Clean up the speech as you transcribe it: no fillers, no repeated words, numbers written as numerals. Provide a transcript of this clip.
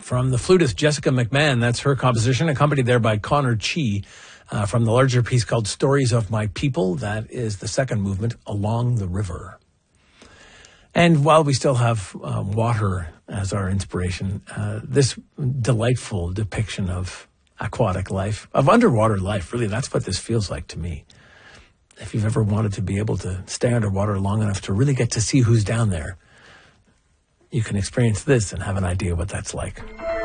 from the flutist Jessica McMahon. That's her composition, accompanied there by Connor Chi from the larger piece called Stories of My People. That is the second movement, Along the River. And while we still have water as our inspiration, this delightful depiction of aquatic life, of underwater life, really, that's what this feels like to me. If you've ever wanted to be able to stay underwater long enough to really get to see who's down there, you can experience this and have an idea what that's like.